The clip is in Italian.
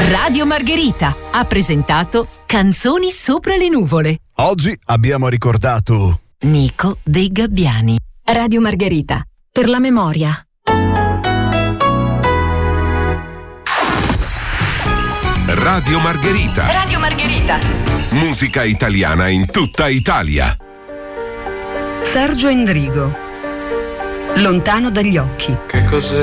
Radio Margherita ha presentato Canzoni sopra le nuvole. Oggi abbiamo ricordato Nico dei Gabbiani. Radio Margherita, per la memoria. Radio Margherita. Radio Margherita. Musica italiana in tutta Italia. Sergio Endrigo. Lontano dagli occhi. Che cos'è